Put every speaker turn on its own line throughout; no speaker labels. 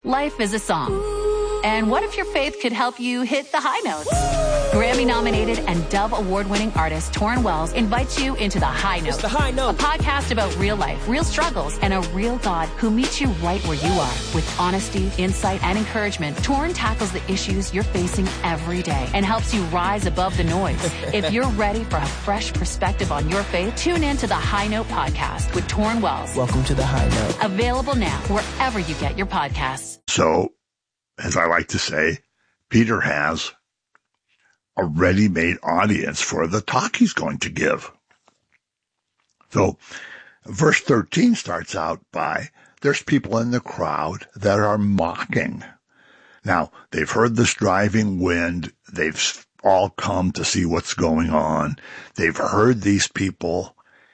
Life is a song. And what if your faith could help you hit the high notes? Grammy-nominated and Dove Award-winning artist Torrin Wells invites you into The High Note.
It's The High Note.
A podcast about real life, real struggles, and a real God who meets you right where you are. With honesty, insight, and encouragement, Torrin tackles the issues you're facing every day and helps you rise above the noise. If you're ready for a fresh perspective on your faith, tune in to The High Note podcast with Torrin Wells.
Welcome to The High Note.
Available now wherever you get your podcasts.
So, as I like to say, Peter has a ready-made audience for the talk he's going to give. So, verse 13 starts out by, there's people in the crowd that are mocking. Now, they've heard this driving wind. They've all come to see what's going on. They've heard these people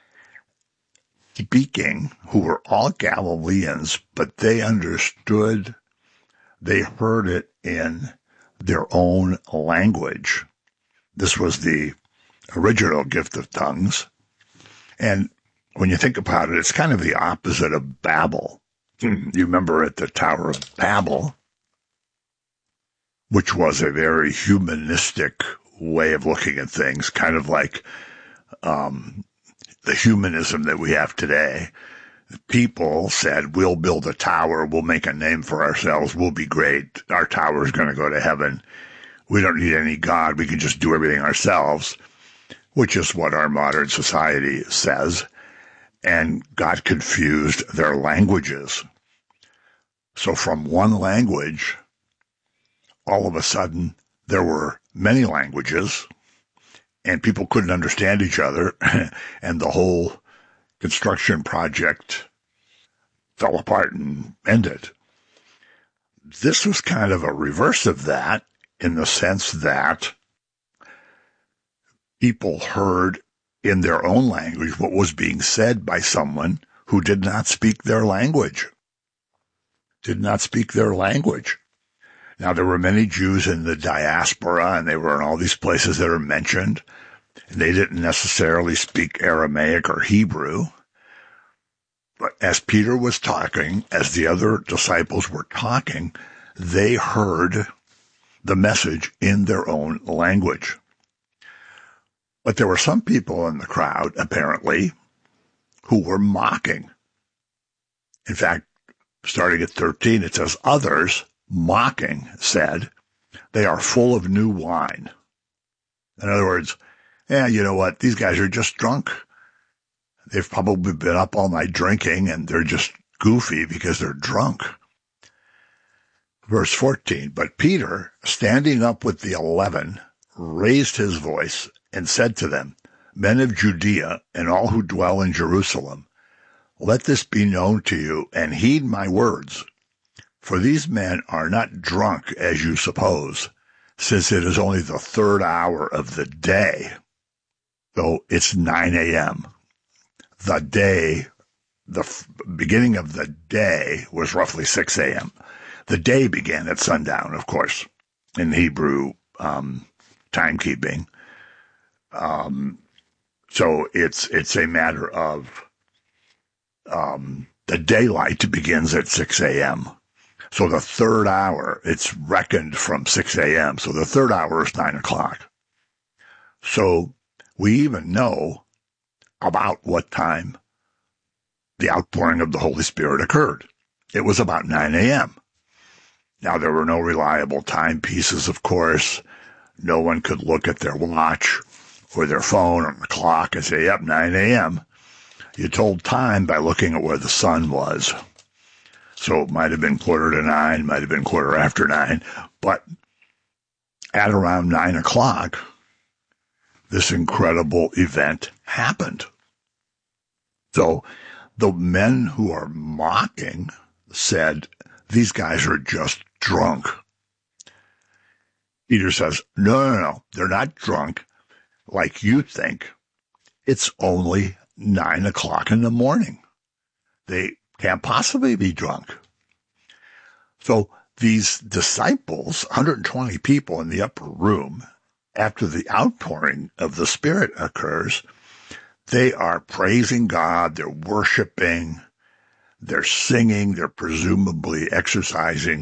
speaking, who were all Galileans, but they understood. They heard it in their own language. This was the original gift of tongues. And when you think about it, it's kind of the opposite of Babel. You remember at the Tower of Babel, which was a very humanistic way of looking at things, kind of like the humanism that we have today. People said, we'll build a tower, we'll make a name for ourselves, we'll be great, our tower is going to go to heaven, we don't need any God, we can just do everything ourselves, which is what our modern society says, and God confused their languages. So from one language, all of a sudden, there were many languages, and people couldn't understand each other, and the whole construction project fell apart and ended. This was kind of a reverse of that, in the sense that people heard in their own language what was being said by someone who did not speak their language. Now, there were many Jews in the diaspora, and they were in all these places that are mentioned. And they didn't necessarily speak Aramaic or Hebrew. But as Peter was talking, as the other disciples were talking, they heard the message in their own language. But there were some people in the crowd, apparently, who were mocking. In fact, starting at 13, it says, others, mocking, said, they are full of new wine. In other words, you know what, these guys are just drunk. They've probably been up all night drinking, and they're just goofy because they're drunk. Verse 14, but Peter, standing up with the 11, raised his voice and said to them, men of Judea and all who dwell in Jerusalem, let this be known to you, and heed my words. For these men are not drunk, as you suppose, since it is only the third hour of the day. So it's 9 a.m. The beginning of the day was roughly 6 a.m. The day began at sundown, of course, in Hebrew timekeeping. So it's a matter of the daylight begins at 6 a.m. So the third hour, it's reckoned from 6 a.m. So the third hour is 9 o'clock. So we even know about what time the outpouring of the Holy Spirit occurred. It was about 9 a.m. Now, there were no reliable timepieces, of course. No one could look at their watch or their phone or the clock and say, yep, 9 a.m. You told time by looking at where the sun was. So it might have been 8:45, might have been 9:15, but at around 9 o'clock, this incredible event happened. So the men who are mocking said, these guys are just drunk. Peter says, no, they're not drunk like you think. It's only 9 o'clock in the morning. They can't possibly be drunk. So these disciples, 120 people in the upper room, after the outpouring of the Spirit occurs, they are praising God, they're worshiping, they're singing, they're presumably exercising